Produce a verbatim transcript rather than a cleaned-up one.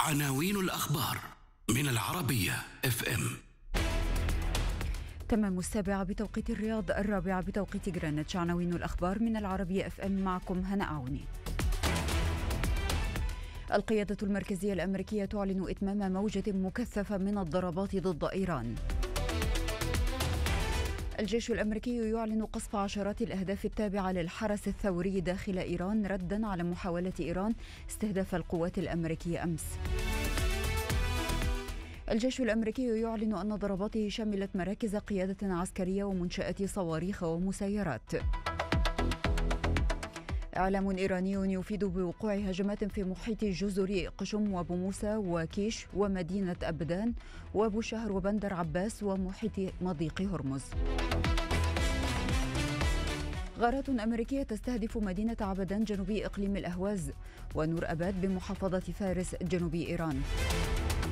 عناوين الأخبار من العربية اف ام. تمام السابعة بتوقيت الرياض، الرابعة بتوقيت جرينتش. عناوين الأخبار من العربية اف ام، معكم هنا عوني. القيادة المركزية الأمريكية تعلن إتمام موجة مكثفة من الضربات ضد إيران. الجيش الأمريكي يعلن قصف عشرات الأهداف التابعة للحرس الثوري داخل إيران رداً على محاولة إيران استهداف القوات الأمريكية أمس. الجيش الأمريكي يعلن أن ضرباته شملت مراكز قيادة عسكرية ومنشآت صواريخ ومسيرات. إعلام إيراني يفيد بوقوع هجمات في محيط جزر قشم وأبو موسى وكيش ومدينة أبدان وأبو شهر وبندر عباس ومحيط مضيق هرمز. غارات أمريكية تستهدف مدينة عبدان جنوبي إقليم الأهواز ونور أباد بمحافظة فارس جنوب إيران.